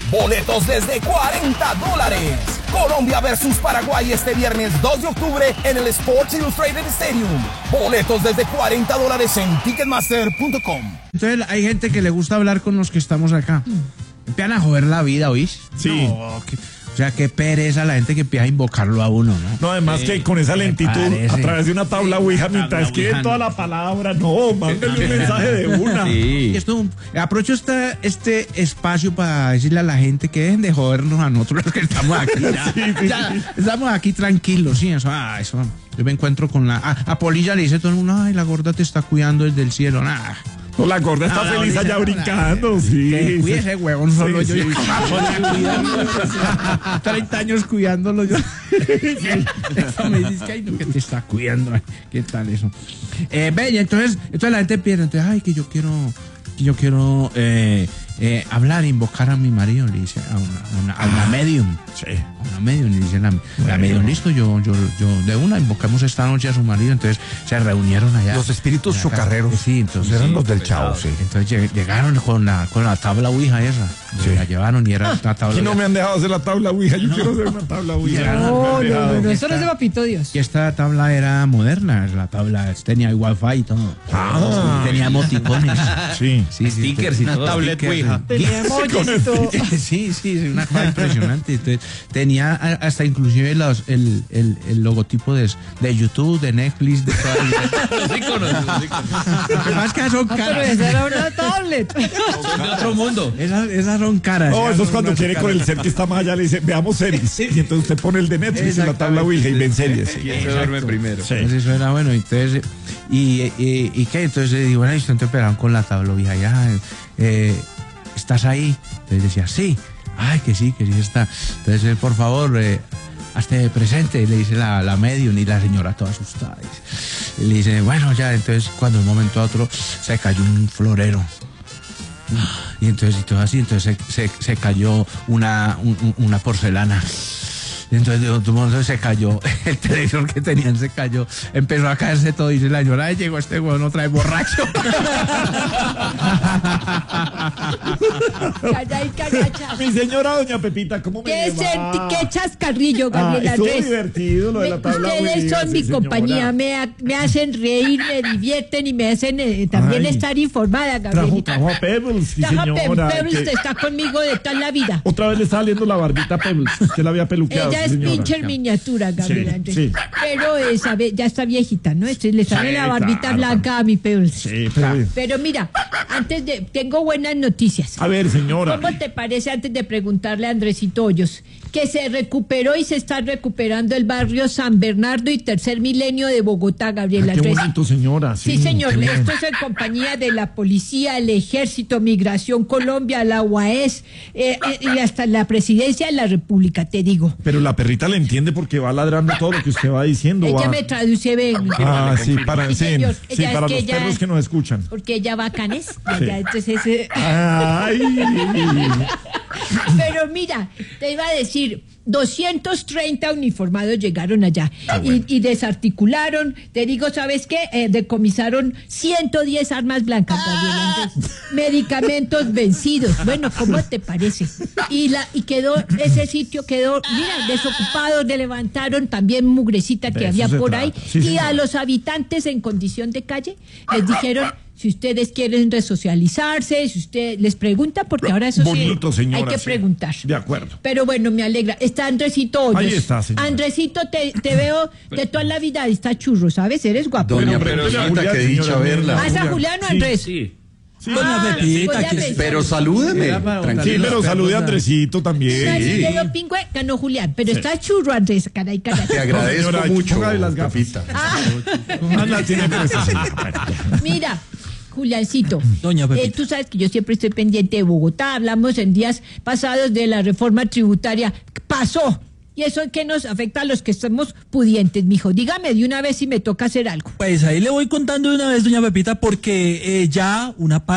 Boletos desde $40. Colombia versus Paraguay este viernes 2 de octubre en el Sports Illustrated Stadium. Boletos desde $40 en Ticketmaster.com. Entonces hay gente que le gusta hablar con los que estamos acá. Empiezan a joder la vida, ¿oís? Sí. No, o sea, qué pereza la gente que empieza a invocarlo a uno, ¿no? No, además que con esa lentitud, parece. a través de una tabla Ouija, mientras escriben Ouija, toda no. la palabra, no, mándenle un mensaje de una. Y esto, aprovecho este espacio para decirle a la gente que dejen de jodernos a nosotros los que estamos aquí. Ya estamos aquí tranquilos, sí, eso. Yo me encuentro con a Polilla le dice todo el mundo, ay, la gorda te está cuidando desde el cielo, nada. No, la gorda está feliz allá brincando, sí. Que cuide ese huevón solo Sí, yo. sí. 30 años cuidándolo yo. Eso me dices que ay, no, que te está cuidando. ¿Qué tal eso? Ven, entonces la gente piensa, entonces, ay, que yo quiero hablar, invocar a mi marido, le dice a una medium. Sí. A una medium, le dice la medium, listo, yo de una invocamos esta noche a su marido, entonces se reunieron allá. Los espíritus en la casa. chocarreros. Sí, entonces Eran los del Chavo, sí. Entonces llegaron con la tabla Ouija esa. Sí. La llevaron y era una tabla Aquí no Ouija. me han dejado hacer la tabla Ouija, yo quiero hacer una tabla Ouija. No, me han dejado. eso no es de papito Dios. Y esta tabla era moderna, la tabla tenía wifi y todo. Tenía emoticones. Sí. Stickers y todo. Tablet Ouija. Tenía emojis y todo. Sí, una cosa impresionante. Entonces, tenía hasta inclusive el logotipo de YouTube, de Netflix, de todo. Los íconos. Además que son Pero caras. esa era una tablet. Son de otro mundo. Esas son caras. No, Esas eso es son cuando unas quiere con el caras. ser que está más allá, le dice, veamos series. Y entonces usted pone el de Netflix en la tabla Ouija y ven series. ¿Quién se duerme primero? Sí. Entonces eso era bueno. Entonces, ¿y qué? Entonces digo, bueno, listo, entonces esperaron con la tabla Ouija ya. ¿Estás ahí? Entonces decía, sí. Ay, que sí está. Entonces, por favor, hazte presente, le dice la medium, y la señora toda asustada. Y le dice, bueno, ya, entonces cuando de un momento a otro se cayó un florero. Y entonces, y todo así, entonces se cayó una porcelana. Y entonces de otro modo se cayó, el televisor que tenían se cayó, empezó a caerse todo, y dice la señora, ay, llegó este huevón otra vez borracho. Calla, cagacha. Mi señora doña Pepita, ¿cómo me lleva? Qué chascarrillo, Gabriela estuvo Andrés. divertido lo de la tabla Ustedes Ouija, son sí, mi señora. compañía, me hacen reír, me divierten y me hacen también Ay. estar informada, Gabriela. Trajo a Pebbles, sí, señora. Pebbles que está conmigo de toda la vida. Otra vez le está saliendo la barbita a Pebbles. Usted la había peluqueado, Ella sí, es señora. pincher miniatura, Gabriela Sí, Andrés. sí. Pero ya está viejita, ¿no? Le sale Sí, la barbita claro, blanca a mi Pebbles. Sí, pero... Pero mira, tengo buenas noticias. A ver, señora. ¿Cómo te parece, antes de preguntarle a Andresito Hoyos, que se recuperó y se está recuperando el barrio San Bernardo y Tercer Milenio de Bogotá, Gabriela Qué Andrés? bonito, señora. Sí, señor, qué bien. esto es en compañía de la policía, el ejército, Migración Colombia, la UAS y hasta la presidencia de la República, te digo. Pero la perrita le entiende porque va ladrando todo lo que usted va diciendo. Ella va. me traduce, ven. Ah, sí, para, Sí, sí, señor. sí, Ella es para que los ella- perros que nos escuchan. Porque ella va a Canes, y Sí. allá, entonces Ay. Pero mira, te iba a decir, 230 uniformados llegaron allá y desarticularon, te digo, ¿sabes qué? Decomisaron 110 armas blancas, Gabriela Andrés, medicamentos vencidos. Bueno, ¿cómo te parece? Y ese sitio quedó, mira, desocupado, le levantaron también mugrecita que De eso había se por trata. ahí, Sí, y señora. a los habitantes en condición de calle les dijeron, si ustedes quieren resocializarse, si usted les pregunta, porque ahora eso Bonito, sí, señora, hay que sí. preguntar. De acuerdo. Pero bueno, me alegra. Está Andresito Hoyos. Ahí está, señora. Andresito, te veo de toda la vida. Está churro, ¿sabes? Eres guapo. Doña Pero Pepita, Julián, qué dicha señora, verla. Ah, ¿es a Julián o Sí. Andrés? Sí. Sí. Ah, Pepita, pues ya me- Pero salúdeme, Era para Sí, tranquilo. pero salude a Andresito No, también. si le dio pingüe, ganó Julián. Pero está churro, Andrés. Caray, caray. Te agradezco señora, mucho, póngale las gafas. Pepita. Anda, tiene presa, señora. Mira, Juliancito, Doña Pepita. tú sabes que yo siempre estoy pendiente de Bogotá. Hablamos en días pasados de la reforma tributaria. Pasó. ¿Y eso en qué nos afecta a los que somos pudientes, mijo? Dígame de una vez si me toca hacer algo. Pues ahí le voy contando de una vez, doña Pepita, porque ya una